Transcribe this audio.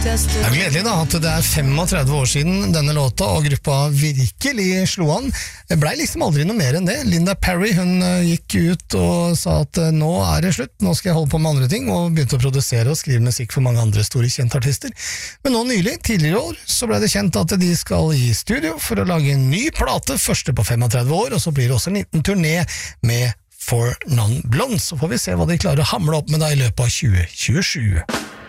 Det gledelig da at det 35 år siden denne låta og gruppa virkelig slo an. Det ble liksom aldri noe mer enn det. Linda Perry, hun gikk ut og sa at nå det slutt, nå skal jeg holde på med andre ting, og begynte å produsere og skrive musikk for mange andre store kjente artister. Men nå nylig, tidligere i år, så ble det kjent at de skal i studio for å lage en ny plate, første på 35 år, og så blir det også en liten turné med For Non Blondes. Så får vi se hva de klarer å hamle opp med da i løpet av 2027.